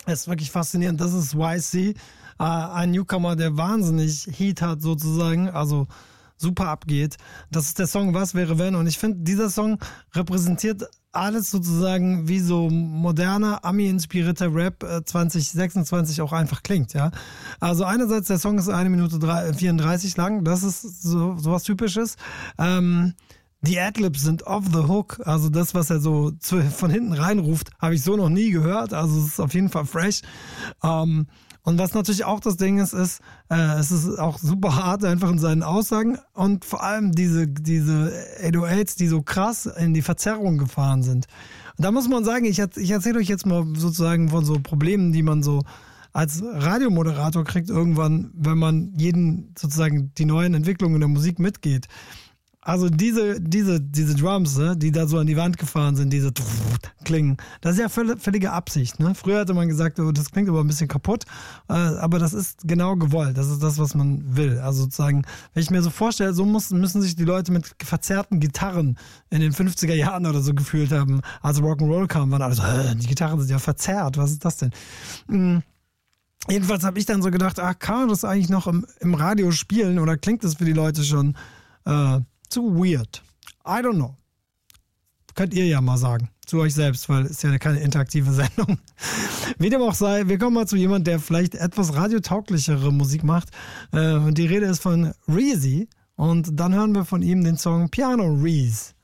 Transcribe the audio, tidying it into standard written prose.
Das ist wirklich faszinierend. Das ist YC, ein Newcomer, der wahnsinnig Heat hat sozusagen, also super abgeht. Das ist der Song Was wäre wenn, und ich finde, dieser Song repräsentiert alles sozusagen, wie so moderner, Ami-inspirierter Rap 2026 auch einfach klingt, ja. Also einerseits, der Song ist 1 Minute 34 lang, das ist sowas Typisches. Die Adlibs sind off the hook, also das, was er so von hinten reinruft, habe ich so noch nie gehört, also es ist auf jeden Fall fresh. Und was natürlich auch das Ding ist, es ist auch super hart einfach in seinen Aussagen und vor allem diese 808s, die so krass in die Verzerrung gefahren sind. Und da muss man sagen, ich erzähle euch jetzt mal sozusagen von so Problemen, die man so als Radiomoderator kriegt irgendwann, wenn man sozusagen die neuen Entwicklungen der Musik mitgeht. Also diese Drums, ne, die da so an die Wand gefahren sind, diese klingen, das ist ja völlige Absicht. Ne? Früher hatte man gesagt, oh, das klingt aber ein bisschen kaputt, aber das ist genau gewollt. Das ist das, was man will. Also sozusagen, wenn ich mir so vorstelle, so müssen sich die Leute mit verzerrten Gitarren in den 50er Jahren oder so gefühlt haben, als Rock'n'Roll kam, waren alle so, die Gitarren sind ja verzerrt, was ist das denn? Jedenfalls habe ich dann so gedacht, kann man das eigentlich noch im Radio spielen oder klingt das für die Leute schon zu weird? I don't know. Könnt ihr ja mal sagen. Zu euch selbst, weil es ja keine interaktive Sendung. Wie dem auch sei, wir kommen mal zu jemandem, der vielleicht etwas radiotauglichere Musik macht. Und die Rede ist von Reezy. Und dann hören wir von ihm den Song Piano Reese.